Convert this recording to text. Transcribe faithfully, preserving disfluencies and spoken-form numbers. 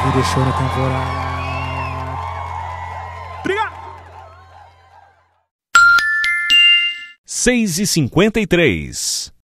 me deixou na temporada. Obrigado! seis e cinquenta e três.